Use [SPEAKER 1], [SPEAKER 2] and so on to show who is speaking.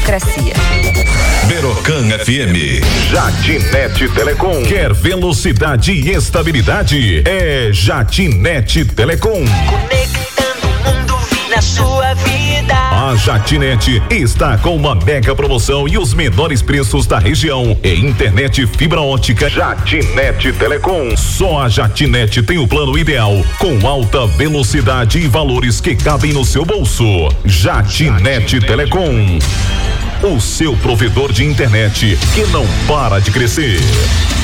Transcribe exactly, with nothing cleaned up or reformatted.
[SPEAKER 1] democracia.
[SPEAKER 2] Berocan F M.
[SPEAKER 3] Jatinete Telecom.
[SPEAKER 2] Quer velocidade e estabilidade? É Jatinete Telecom.
[SPEAKER 4] Conectando o mundo na sua vida.
[SPEAKER 2] A Jatinete está com uma mega promoção e os menores preços da região em internet fibra ótica.
[SPEAKER 3] Jatinete Telecom.
[SPEAKER 2] Só a Jatinete tem o plano ideal com alta velocidade e valores que cabem no seu bolso. Jatinete Telecom. O seu provedor de internet que não para de crescer.